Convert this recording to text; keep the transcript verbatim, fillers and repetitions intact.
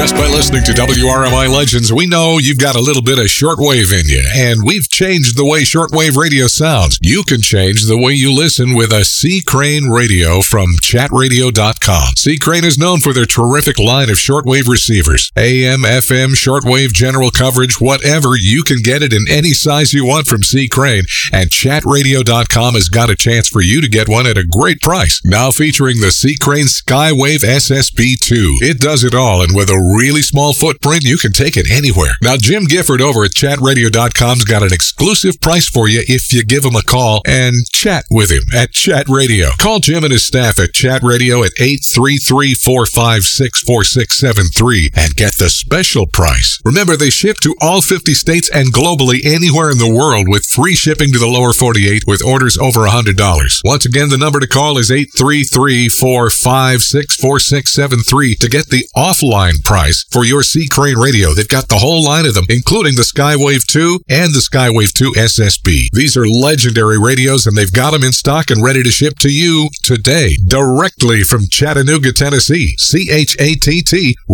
Just by listening to W R M I Legends, we know you've got a little bit of shortwave in you, and we've changed the way shortwave radio sounds. You can change the way you listen with a C. Crane radio from chat radio dot com. C. Crane is known for their terrific line of shortwave receivers. A M, F M, shortwave, general coverage, whatever, you can get it in any size you want from C. Crane, and chat radio dot com has got a chance for you to get one at a great price. Now featuring the C. Crane Skywave S S B two. It does it all, and with a really small footprint, you can take it anywhere. Now, Jim Gifford over at chat radio dot com's got an exclusive price for you if you give him a call and chat with him at Chat Radio. Call Jim and his staff at Chat Radio at eight three three, four five six, four six seven three and get the special price. Remember, they ship to all fifty states and globally anywhere in the world with free shipping to the lower forty-eight with orders over one hundred dollars. Once again, the number to call is eight three three, four five six, four six seven three to get the offline price for your C. Crane radio. They've got the whole line of them, including the Skywave two and the Skywave two S S B. These are legendary radios, and they've got them in stock and ready to ship to you today, directly from Chattanooga, Tennessee. C H A T T